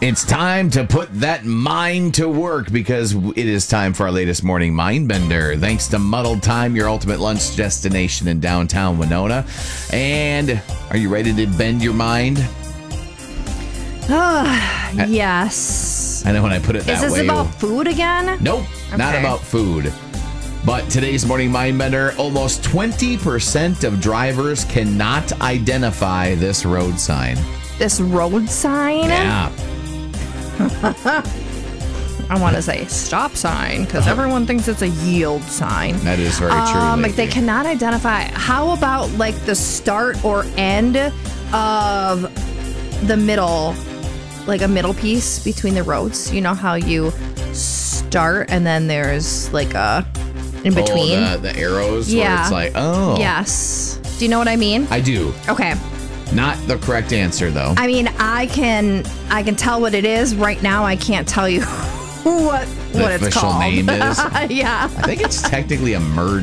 It's time to put that mind to work because it is time for our latest morning mind bender. Thanks to Muddled Time, your ultimate lunch destination in downtown Winona. And are you ready to bend your mind? Yes. I know when I put it that way. Is this about food again? Nope, not about food. But today's morning mind bender, almost 20% of drivers cannot identify this road sign. This road sign? Yeah. I want to say stop sign because everyone thinks it's a yield sign. That is very true. Like they cannot identify. How about like the start or end of the middle, like a middle piece between the roads? You know how you start and then there's like a in between? The arrows where it's like, Yes. Do you know what I mean? I do. Okay. Not the correct answer, though. I mean, I can tell what it is right now. I can't tell you what it's called. The official name is? Yeah. I think it's technically a merge